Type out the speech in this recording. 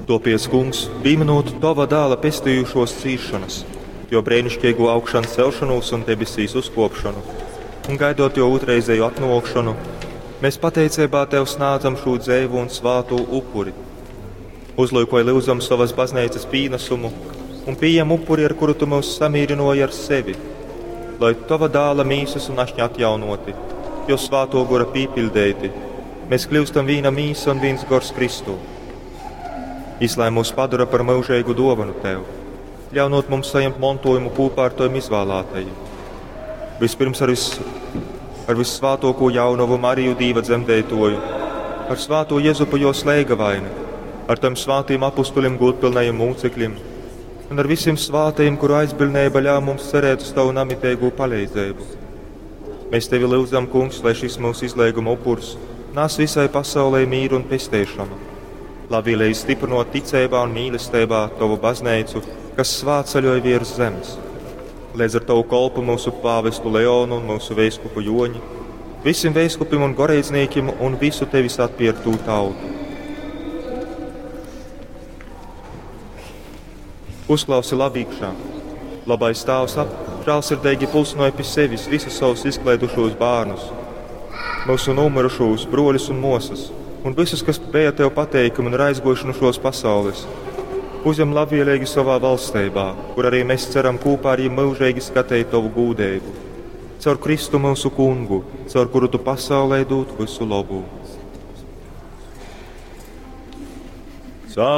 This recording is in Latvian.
Topies, kungs, pieminot tava dēla pestījušos cīšanas, jo brēnišķīgo augšanu celšanos un debesīs uzkopšanu, un gaidot jo otrreizēju atnokšanu, mēs pateicībā tev sniedzam šo dzēvu un svātu upuri. Uzlūkoj lūdzam savas baznīcas pīnesumu un pieņem upuri, ar kuru tu mūs samīrinoji ar sevi, lai tava dēla mīsas un ašņi atjaunoti, jo svāto gora pīpildēti, mēs kļūstam vīna mīsa un vīns gors Kristū. Izlai mūs padara par mūžēgu dovanu tev, ļaunot mums saņemt montojumu kopā ar tiem izvēlētajiem. Vispirms ar vissvātoko jaunovu Mariju Dīva dzemdētoju, ar svāto Jezupu jo slēga vaini, ar tam svātiem apustulim godpilnajiem mūcekļiem un ar visiem svātajiem, kuru aizbildnība ļauj mums cerēt uz tavu namitēgu palīdzību. Mēs tevi lūdzam, kungs, lai šis mūsu izlēguma upurs nās visai pasaulē mīru un pestīšanu. Labvēlīgi stiprinot ticībā un mīlestībā tavu baznīcu, kas svāceļoja virs zemes. Līdz ar tavu kolpu mūsu pāvestu Leonu un mūsu veiskupu Joņi, visiem veiskupim un gorēdzniekiem un visu tevis atpiertū tautu. Uzklausi labīkšā. Labais Tēvs žēlsirdīgi pulsinoja pie sevis visus savus izklaidušos bērnus, mūsu nomirušos broļus un mosas, un visus, kas bija tev pateikami un aizgojuši no šos pasaules. Uzņem labvēlīgi savā valstībā, kur arī mēs ceram kopā arī mūžīgi skatīt tavu gūdību. Caur Kristu mūsu kungu, caur kuru tu pasaulē dod visu labu.